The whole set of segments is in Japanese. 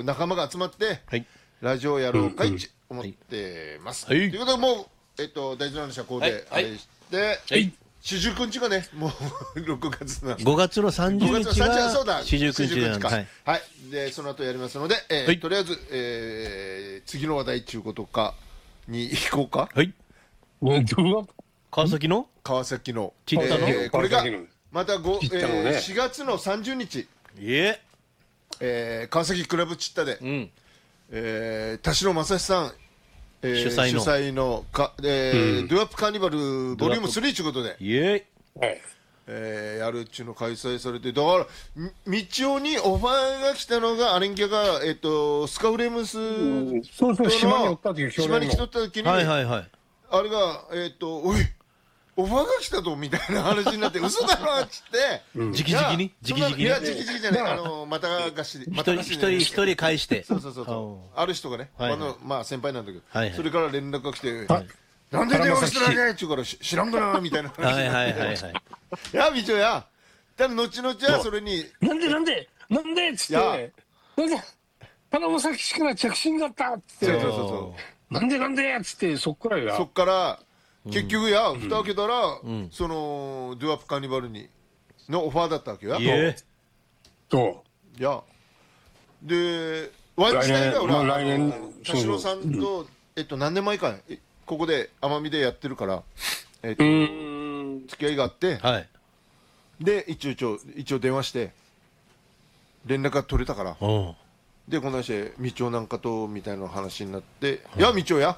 仲間が集まって、 はい。 ラジオやろうかいって思ってます。 はいということで、もう、大事な話はここで、 はいあれして、 はい。 四十九日がね、もう6月なんで。 5月の30 5月日の30 がそうだ、 四十九日なんで、 か。 はい。 はい。で、その後やりますので、 はいとりあえず、次の話題っていうことか、に行こうか。 はい。川崎の川崎の。 ちったのこれが川崎の、 またちったのね 4月の30日、 い川崎クラブチッタで、 うん。 田代正史さん、主催のドゥアップカーニバルボリューム3ということで、 イエはい。 やるっちゅうの開催されて、だから道夫にオファーが来たのがアレンギャが、スカフレームスそうそう、 と島におった時、 島に来とった時に、 はいはいはい。 あれがおいオファーが来たとみたいな話になって嘘だろっつって、 直々にいやいや直々じゃないまた貸し一人返して。 そうある人がね、まあ先輩なんだけど、 はいはいそれから連絡が来て、なんで電話してないねっちゅうから知らんがなみたいな話はいはいはいはい。 いやみちょや、ただ後々はそれになんでっつって、花も先しから着信があったっつって、なんでっつって、そっから結局蓋開けたら、そのドゥアップカーニバルにのオファーだったわけよ。でワン自体が来年田代さんと何年前かここで奄美でやってるから付き合いがあって、で一応電話して連絡が取れたから、でこの話でみちおなんかとみたいな話になって、いやみちおや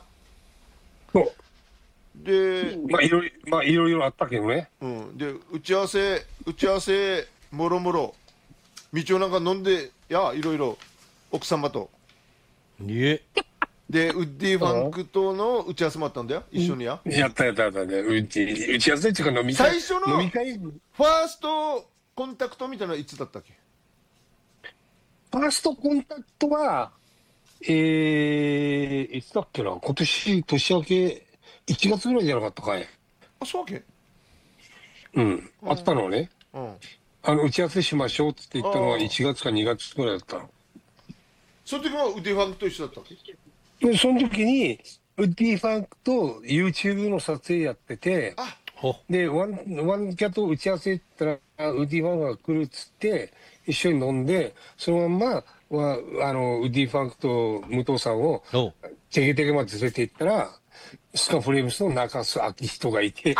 で、 まあいろいろあったけどね。 で打ち合わせもろもろみちおなんか飲んでいろいろ奥様とでウッディファンクとの打ち合わせもあったんだよ、一緒にやったね。打ち合わせっていうか飲み会。 最初のファーストコンタクトみたいなのはいつだったっけ？ ファーストコンタクトは、いつだっけな、今年年明け1月ぐらいじゃなかったかい。 あ、そうわけ？ あったのね。打ち合わせしましょうって言ったのは1月か2月ぐらいだったの。 その時はウッディファンクと一緒だったっけ？ で、その時に、ウッディファンクと YouTube の撮影やってて、で、ワンキャと打ち合わせ行ったら、ウッディファンクが来るっつって、一緒に飲んで、そのまんま、ウッディファンクと武藤さんを、テゲテゲまで連れて行ったら、スカフレームスの中洲明人がいて、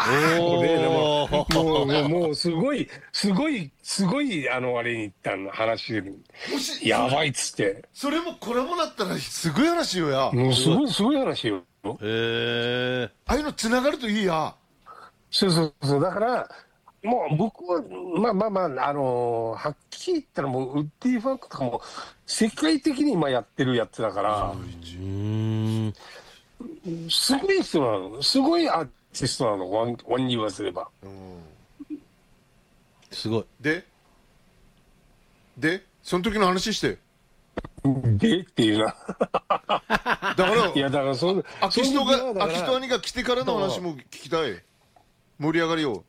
もうすごい、あれに行ったの、話で、やばいっつって。 それもコラボだったらすごい話よや。 もうすごい話よ。 ああいうの繋がるといいや。 そう、だから、もう僕は、はっきり言ったらもう、ウッディファンクとかも、世界的に今やってるやつだから、すごい人なの。すごいアーティストなの、ワンに言わせれば。 すごい。 で、その時の話して。 でっていうな。 だから、 いや、だから秋人兄が来てからの話も聞きたい。盛り上がりを。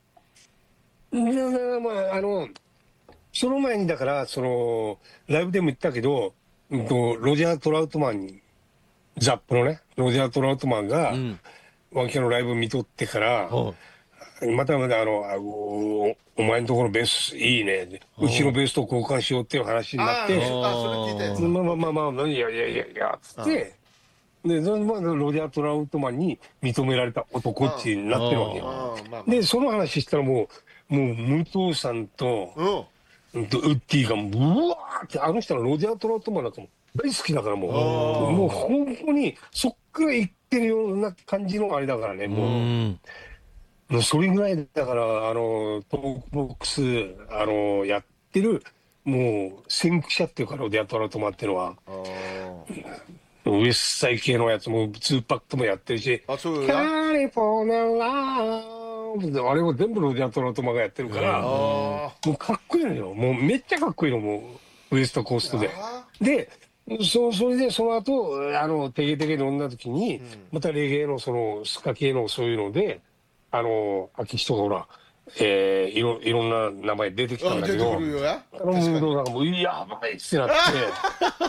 その前にだから、ライブでも言ったけど、ロジャー・トラウトマンに、ザップのね、ロジャー・トラウトマンが、ワンキャのライブ見とってから、またお前のところベースいいね、うちのベースと交換しようっていう話になって、 それ聞いたやつ。 いや、つって、で、ロジャー・トラウトマンに認められた男ってなってるわけよ。で、その話したらもう、武藤さんと、ウッディがうわーって、あの人のロジャー・トラウトマンなんかも大好きだからもう本当にそっから言ってるような感じのあれだからね、もうそれぐらいだから、トークボックス、やってる、もう先駆者っていうか、ロジャー・トラウトマンっていうのは、ウエストサイ系のやつも2パックもやってるし、カリフォルニアラあれも全部ロジャー・トラウトマンがやってるから、もうかっこいいのよ。もうめっちゃかっこいいの、もうウエストコーストで。で、それでその後、テゲテゲ飲んだ時に、またレゲエのスカ系のそういうので、秋人がほら、いろんな名前出てきたんだけど、もうやばいってなって、